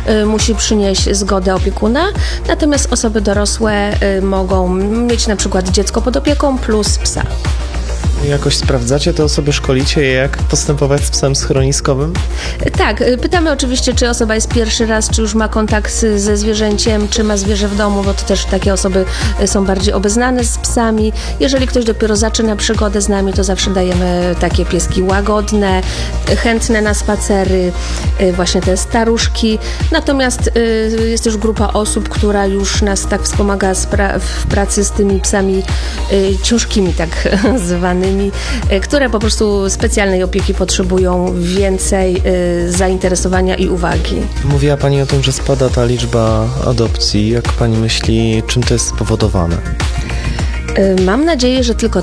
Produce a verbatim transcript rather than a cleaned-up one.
y, musi przynieść zgodę opiekuna, natomiast osoby dorosłe y, mogą mieć na przykład dziecko pod opieką plus psa. Jakoś sprawdzacie te osoby, szkolicie je, jak postępować z psem schroniskowym? Tak, pytamy oczywiście, czy osoba jest pierwszy raz, czy już ma kontakt z, ze zwierzęciem, czy ma zwierzę w domu, bo to też takie osoby są bardziej obeznane z psami. Jeżeli ktoś dopiero zaczyna przygodę z nami, to zawsze dajemy takie pieski łagodne, chętne na spacery, właśnie te staruszki. Natomiast y, jest też grupa osób, która już nas tak wspomaga pra- w pracy z tymi psami y, ciężkimi, tak zwanymi, które po prostu specjalnej opieki potrzebują, więcej y, zainteresowania i uwagi. Mówiła Pani o tym, że spada ta liczba adopcji. Jak Pani myśli, czym to jest spowodowane? Y, mam nadzieję, że tylko